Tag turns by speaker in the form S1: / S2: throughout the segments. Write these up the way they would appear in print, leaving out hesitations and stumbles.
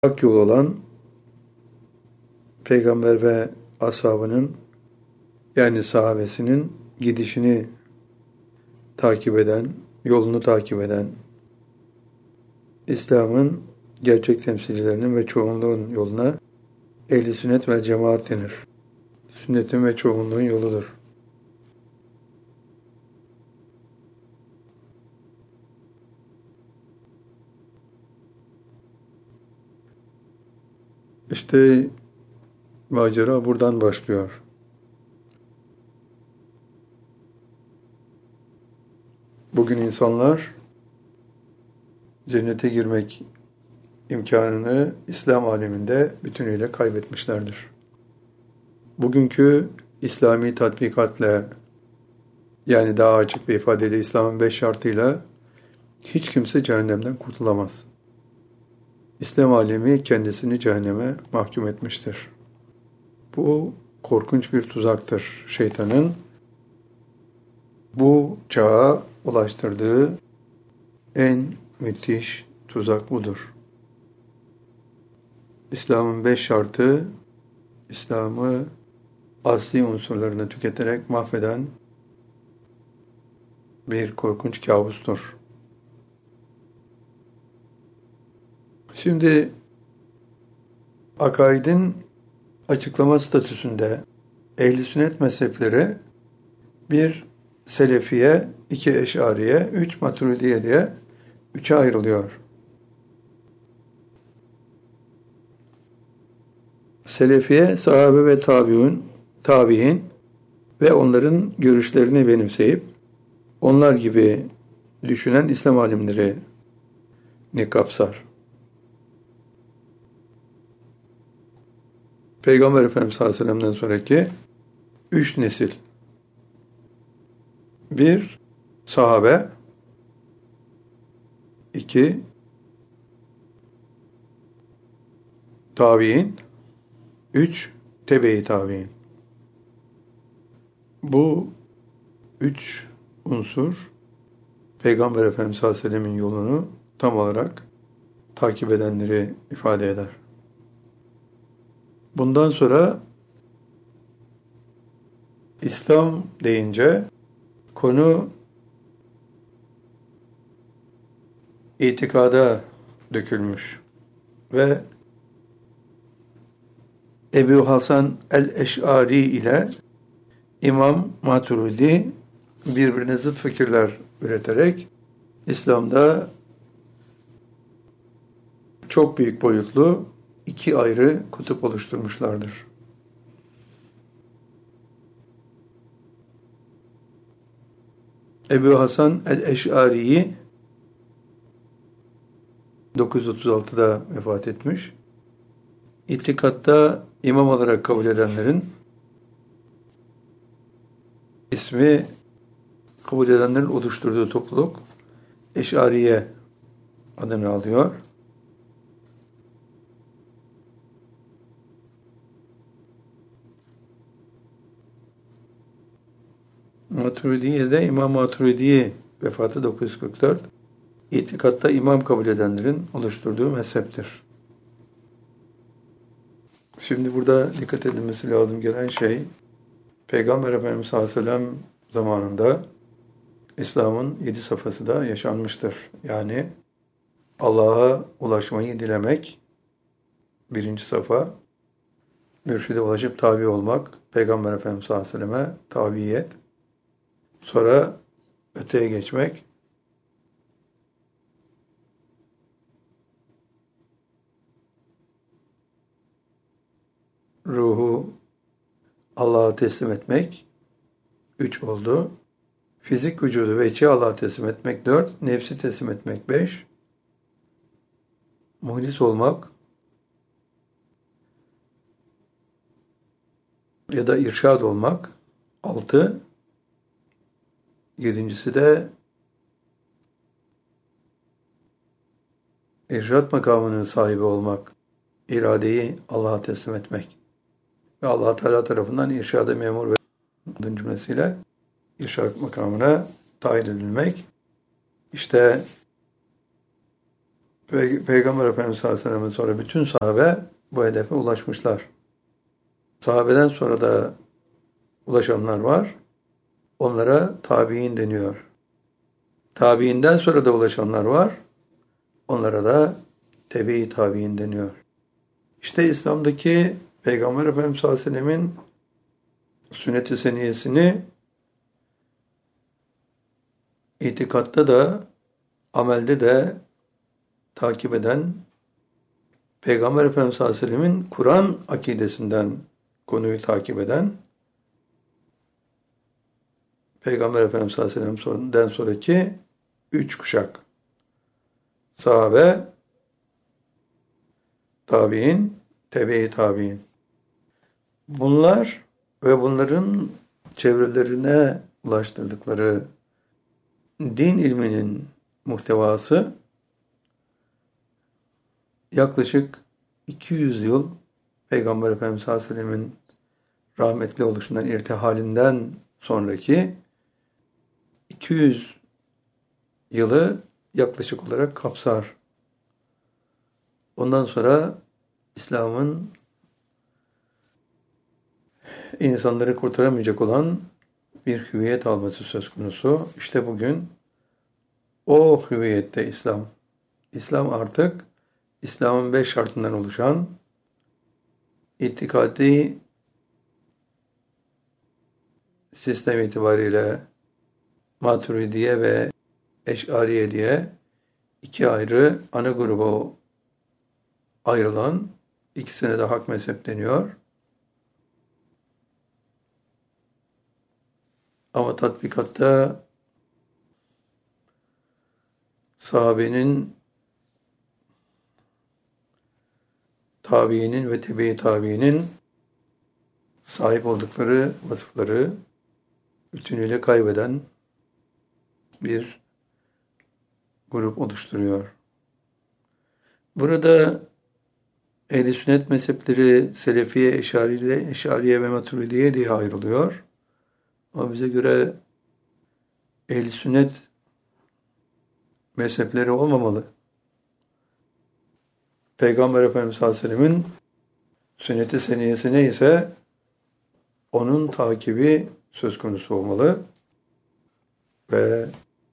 S1: Hak yol olan Peygamber ve ashabının yani sahabesinin gidişini takip eden, yolunu takip eden, İslam'ın gerçek temsilcilerinin ve çoğunluğun yoluna ehl-i sünnet ve cemaat denir. Sünnetin ve çoğunluğun yoludur. İşte macera buradan başlıyor. Bugün insanlar cennete girmek imkanını İslam aleminde bütünüyle kaybetmişlerdir. Bugünkü İslami tatbikatla, yani daha açık bir ifadeyle İslam'ın 5 şartıyla hiç kimse cehennemden kurtulamaz. İslam alemi kendisini cehenneme mahkum etmiştir. Bu korkunç bir tuzaktır şeytanın. Bu çağa ulaştırdığı en müthiş tuzak budur. İslam'ın 5 şartı, İslam'ı asli unsurlarını tüketerek mahveden bir korkunç kabustur. Şimdi akaidin açıklama statüsünde ehl-i sünnet mezhepleri bir Selefiye, 2 Eş'ariye, 3 Maturidiye diye 3'e ayrılıyor. Selefiye, sahabe ve tabi'in ve onların görüşlerini benimseyip onlar gibi düşünen İslam alimlerini kapsar. Peygamber Efendimiz sallallahu aleyhi ve sellem'den sonraki 3 nesil. 1 sahabe, 2 tabi'in, 3 tebe-i tabi'in. Bu 3 unsur Peygamber Efendimiz sallallahu aleyhi ve sellem'in yolunu tam olarak takip edenleri ifade eder. Bundan sonra İslam deyince konu itikada dökülmüş ve Ebu Hasan el-Eş'ari ile İmam Maturidi birbirine zıt fikirler üreterek İslam'da çok büyük boyutlu 2 ayrı kutup oluşturmuşlardır. Ebu Hasan el-Eş'ari'yi 936'da vefat etmiş. İtikatta imam olarak kabul edenlerin ismi, kabul edenlerin oluşturduğu topluluk Eş'ariye adını alıyor. Maturidiye'de İmam Maturidi vefatı 944. İtikatta imam kabul edenlerin oluşturduğu mezheptir. Şimdi burada dikkat edilmesi lazım gelen şey, Peygamber Efendimiz sallallahu aleyhi ve sellem zamanında İslam'ın 7 safhası da yaşanmıştır. Yani Allah'a ulaşmayı dilemek, 1. safa, mürşide ulaşıp tabi olmak, Peygamber Efendimiz sallallahu aleyhi ve selleme tabiyet, sonra öteye geçmek, ruhu Allah'a teslim etmek 3 oldu. Fizik vücudu ve içi Allah'a teslim etmek 4. Nefsi teslim etmek 5. Muhlis olmak ya da irşad olmak 6. 7.'si de irşad makamının sahibi olmak, iradeyi Allah'a teslim etmek ve Allah Teala tarafından irşada memur ve cümlesiyle irşad makamına tayin edilmek. İşte Peygamber Efendimiz sallallahu aleyhi ve sellem'den sonra bütün sahabe bu hedefe ulaşmışlar. Sahabeden sonra da ulaşanlar var. Onlara tabi'in deniyor. Tabi'inden sonra da ulaşanlar var. Onlara da tebe-i tabi'in deniyor. İşte İslam'daki Peygamber Efendimiz sallallahu aleyhi ve sellem'in sünnet-i seniyesini itikatta da amelde de takip eden, Peygamber Efendimiz sallallahu aleyhi ve sellem'in Kur'an akidesinden konuyu takip eden, Peygamber Efendimiz sallallahu aleyhi ve sellem'den sonraki 3 kuşak. Sahabe, tabi'in, tebe-i tabi'in. Bunlar ve bunların çevrelerine ulaştırdıkları din ilminin muhtevası yaklaşık 200 yıl Peygamber Efendimiz sallallahu aleyhi ve sellem'in rahmetli oluşundan, irtihalinden sonraki 200 yılı yaklaşık olarak kapsar. Ondan sonra İslam'ın insanları kurtaramayacak olan bir hüviyet alması söz konusu. İşte bugün o hüviyette İslam. İslam artık İslam'ın 5 şartından oluşan itikadi sistem itibariyle Maturidiye ve Eş'ariye diye 2 ayrı ana gruba ayrılan, ikisine de hak mezhep deniyor. Ama tatbikatta sahabenin, tabiinin ve tebe-i tabiinin sahip oldukları vasıfları bütünüyle kaybeden bir grup oluşturuyor. Burada ehl-i sünnet mezhepleri Selefiye, Eş'ariye ve Maturidiye diye ayrılıyor. Ama bize göre ehl-i sünnet mezhepleri olmamalı. Peygamber Efendimiz sallallahu aleyhi ve sellem'in sünnet-i seniyesi neyse onun takibi söz konusu olmalı ve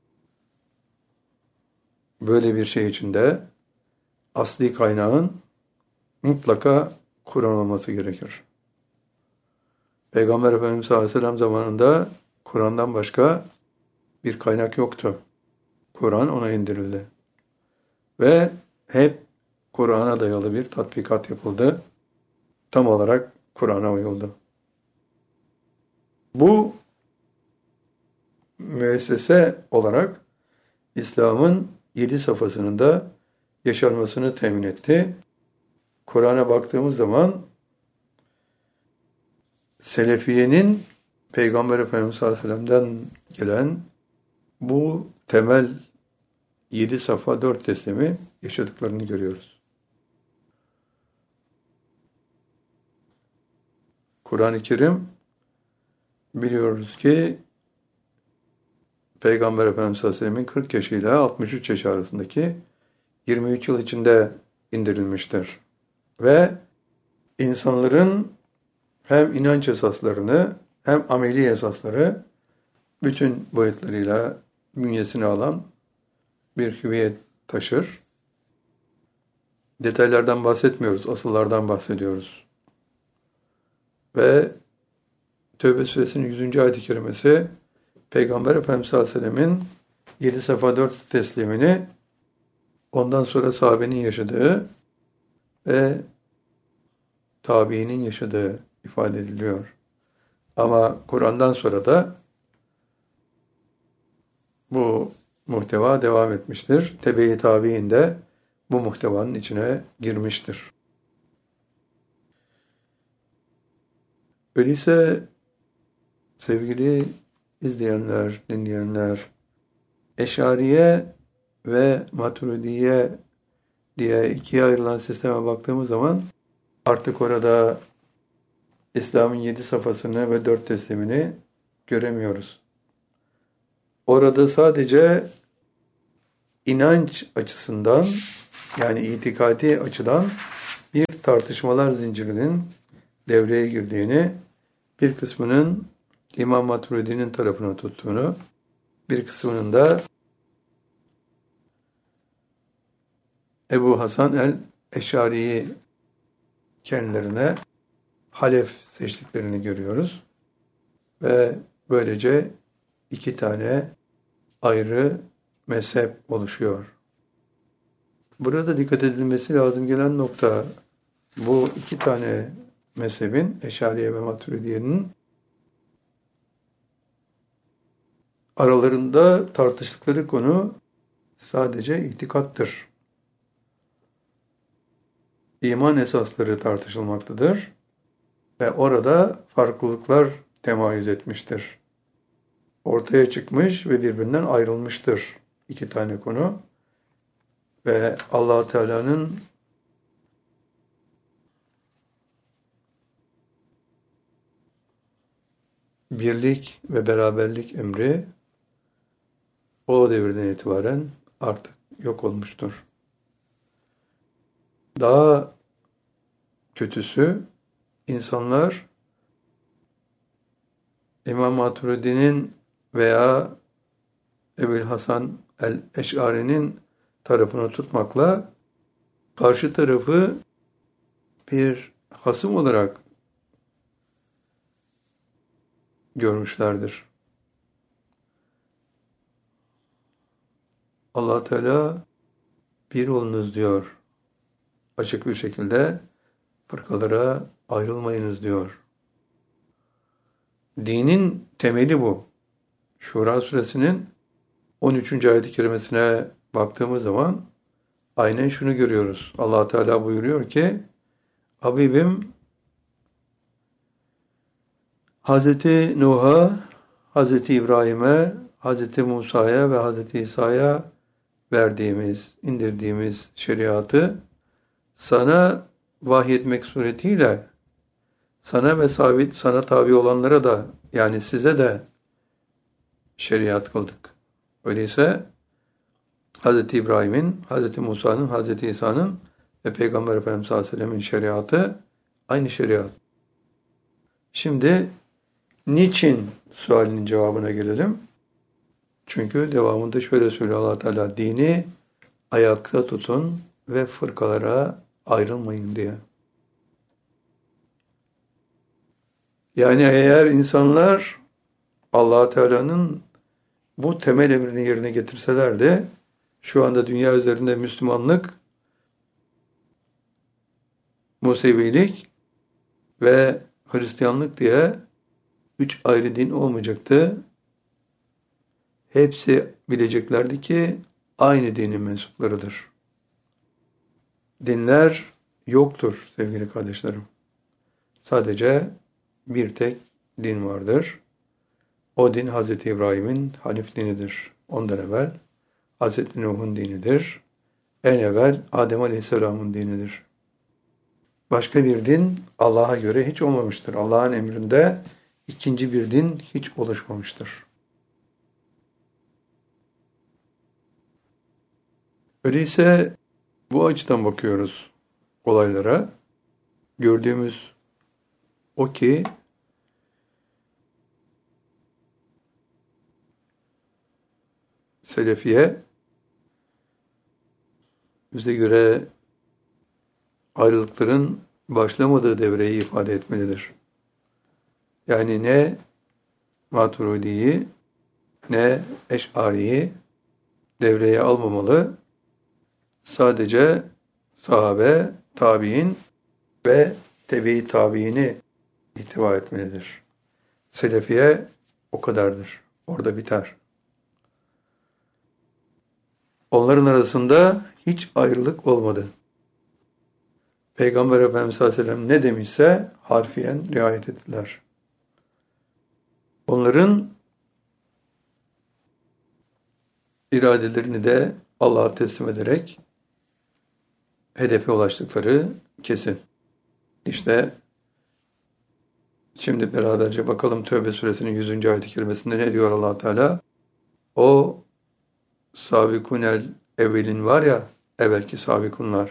S1: böyle bir şey içinde asli kaynağın mutlaka Kur'an olması gerekir. Peygamber Efendimiz sallallahu aleyhi ve sellem zamanında Kur'an'dan başka bir kaynak yoktu. Kur'an ona indirildi. Ve hep Kur'an'a dayalı bir tatbikat yapıldı. Tam olarak Kur'an'a uyuldu. Bu müessese olarak İslam'ın 7 safhasının da yaşanmasını temin etti. Kur'an'a baktığımız zaman Selefiye'nin Peygamber Efendimiz sallallahu aleyhi ve sellem'den gelen bu temel 7 safa 4 teslimi yaşadıklarını görüyoruz. Kur'an-ı Kerim biliyoruz ki Peygamber Efendimiz sallallahu aleyhi ve sellem'in 40 yaşıyla 63 yaş arasındaki 23 yıl içinde indirilmiştir. Ve insanların hem inanç esaslarını hem ameli esasları bütün boyutlarıyla bünyesine alan bir hüviyet taşır. Detaylardan bahsetmiyoruz, asıllardan bahsediyoruz. Ve Tevbe suresinin 100. ayet-i kerimesi Peygamber Efendimiz sallallahu aleyhi ve sellem'in 7 sefa 4 teslimini ondan sonra sahabenin yaşadığı ve tabiinin yaşadığı ifade ediliyor. Ama Kur'an'dan sonra da bu muhteva devam etmiştir. Tebe-i tabiin de bu muhtevanın içine girmiştir. Öyleyse sevgili izleyenler, dinleyenler, Eş'ariye ve Maturidiye diye ikiye ayrılan sisteme baktığımız zaman artık orada İslam'ın 7 safhasını ve 4 teslimini göremiyoruz. Orada sadece inanç açısından yani itikadi açıdan bir tartışmalar zincirinin devreye girdiğini, bir kısmının İmam Maturidi'nin tarafına tuttuğunu, bir kısmının da Ebu Hasan el-Eşari'yi kendilerine halef seçtiklerini görüyoruz. Ve böylece iki tane ayrı mezhep oluşuyor. Burada dikkat edilmesi lazım gelen nokta, bu iki tane mezhebin, Eşariye ve Maturidiye'nin aralarında tartıştıkları konu sadece itikattır. İman esasları tartışılmaktadır ve orada farklılıklar temayüz etmiştir. Ortaya çıkmış ve birbirinden ayrılmıştır iki tane konu ve Allah Teala'nın birlik ve beraberlik emri o devirden itibaren artık yok olmuştur. Daha kötüsü, insanlar İmam Maturidi'nin veya Ebu'l Hasan el-Eş'ari'nin tarafını tutmakla karşı tarafı bir hasım olarak görmüşlerdir. Allah Teala bir olunuz diyor. Açık bir şekilde fırkalara ayrılmayınız diyor. Dinin temeli bu. Şura suresinin 13. ayet-i kerimesine baktığımız zaman aynen şunu görüyoruz. Allah Teala buyuruyor ki, Habibim Hazreti Nuh'a, Hazreti İbrahim'e, Hazreti Musa'ya ve Hazreti İsa'ya verdiğimiz, indirdiğimiz şeriatı sana vahyetmek suretiyle sana ve sana tabi olanlara da, yani size de şeriat kıldık. Öyleyse Hz. İbrahim'in, Hz. Musa'nın, Hz. İsa'nın ve Peygamber Efendimiz sallallahu aleyhi ve sellem'in şeriatı aynı şeriat. Şimdi niçin sualinin cevabına gelelim. Çünkü devamında şöyle söylüyor Allah Teala, dini ayakta tutun ve fırkalara ayrılmayın diye. Yani eğer insanlar Allah Teala'nın bu temel emrini yerine getirselerdi, şu anda dünya üzerinde Müslümanlık, Musevilik ve Hristiyanlık diye 3 ayrı din olmayacaktı. Hepsi bileceklerdi ki aynı dinin mensuplarıdır. Dinler yoktur sevgili kardeşlerim. Sadece bir tek din vardır. O din Hz. İbrahim'in Hanif dinidir. Ondan evvel Hz. Nuh'un dinidir. En evvel Adem Aleyhisselam'ın dinidir. Başka bir din Allah'a göre hiç olmamıştır. Allah'ın emrinde ikinci bir din hiç oluşmamıştır. Öyleyse bu açıdan bakıyoruz olaylara. Gördüğümüz o ki Selefiye bize göre ayrılıkların başlamadığı devreyi ifade etmelidir. Yani ne Maturidi'yi ne Eş'ari'yi devreye almamalı, sadece sahabe, tabi'in ve tebe-i tabi'ini ihtiva etmelidir. Selefiye o kadardır. Orada biter. Onların arasında hiç ayrılık olmadı. Peygamber Efendimiz sallallahu aleyhi ve sellem ne demişse harfiyen riayet ettiler. Onların iradelerini de Allah'a teslim ederek hedefe ulaştıkları kesin. İşte şimdi beraberce bakalım Tevbe suresinin 100. ayet-i kerimesinde ne diyor Allah Teala? O sabikunel evvelin var ya, evvelki sabikunlar.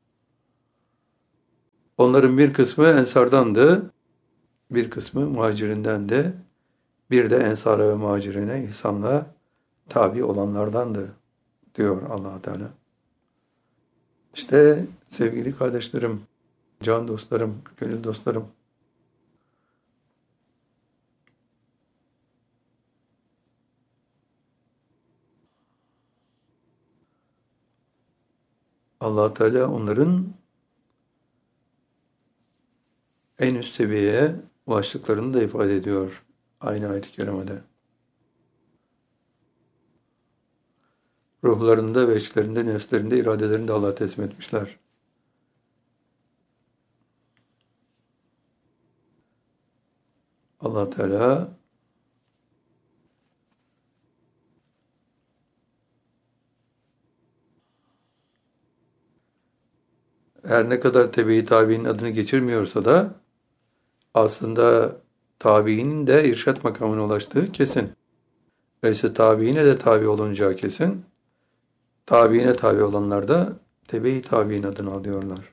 S1: Onların bir kısmı ensardandı, bir kısmı muhacirindendi. Bir de ensara ve muhacirine ihsanla tabi olanlardandı diyor Allah Teala. İşte sevgili kardeşlerim, can dostlarım, gönül dostlarım, Allah Teala onların en üst seviyeye ulaştıklarını da ifade ediyor aynı ayet-i kerimede. Ruhlarında ve içlerinde, nefslerinde, iradelerinde Allah'a teslim etmişler. Allah Teala her ne kadar tebe-i tabiinin adını geçirmiyorsa da aslında tabiinin de irşat makamına ulaştığı kesin. Öyleyse tabiine de tabi olunacağı kesin. Tabiine tabi olanlar da tebe-i tabiin adını alıyorlar.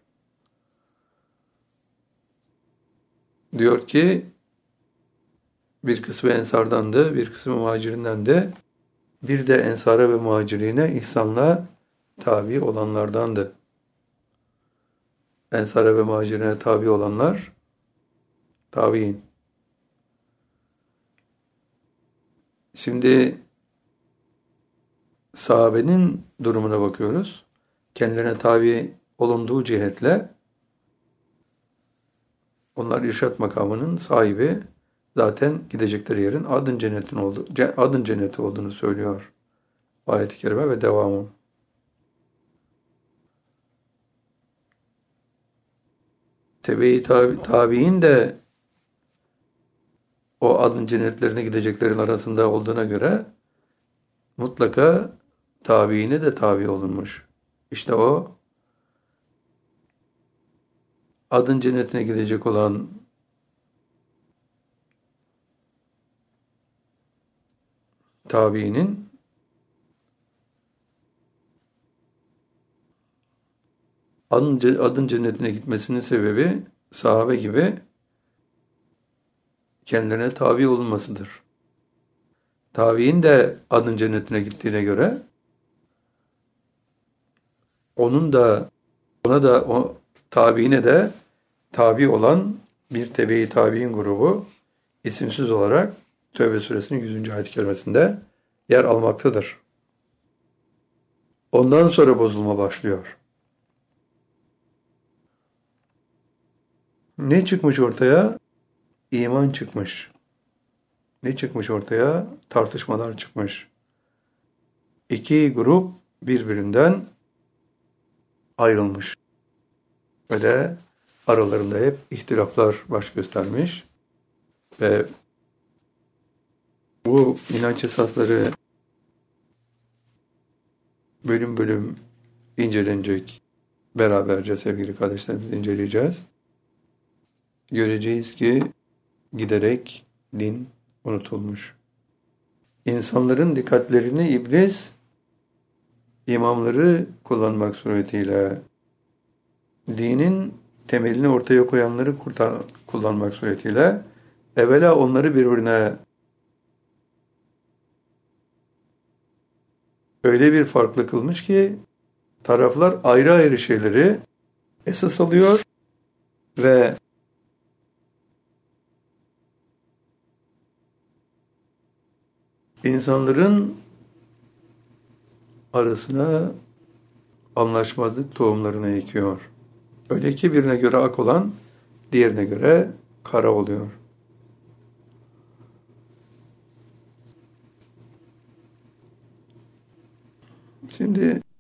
S1: Diyor ki bir kısmı ensardandı, bir kısmı muhacirindendi. Bir de ensara ve muhacirine ihsanla tabi olanlardandı. Ensara ve muhacirine tabi olanlar tabiin. Şimdi sahabenin durumuna bakıyoruz. Kendilerine tabi olunduğu cihetle onlar irşat makamının sahibi, zaten gidecekleri yerin adın cenneti olduğunu söylüyor ayet-i kerime ve devamı. Tebe-i tabi'in de o adın cennetlerine gideceklerin arasında olduğuna göre mutlaka tabiine de tabi olunmuş. İşte o adın cennetine gidecek olan tabiinin adın cennetine gitmesinin sebebi sahabe gibi kendilerine tabi olunmasıdır. Tabiin de adın cennetine gittiğine göre o tabiine de tabi olan bir tebe-i tabiin grubu isimsiz olarak Tevbe suresinin 100. ayet-i kerimesinde yer almaktadır. Ondan sonra bozulma başlıyor. Ne çıkmış ortaya? İman çıkmış. Ne çıkmış ortaya? Tartışmalar çıkmış. İki grup birbirinden ayrılmış. Ve de aralarında hep ihtilaflar baş göstermiş. Ve bu inanç esasları bölüm bölüm incelenecek. Beraberce sevgili kardeşlerimizi inceleyeceğiz. Göreceğiz ki giderek din unutulmuş. İnsanların dikkatlerini iblis imamları kullanmak suretiyle dinin temelini ortaya koyanları kullanmak suretiyle evvela onları birbirine öyle bir farklı kılmış ki taraflar ayrı ayrı şeyleri esas alıyor ve insanların arasına anlaşmazlık tohumlarını ekiyor. Öyle ki birine göre ak olan diğerine göre kara oluyor. Şimdi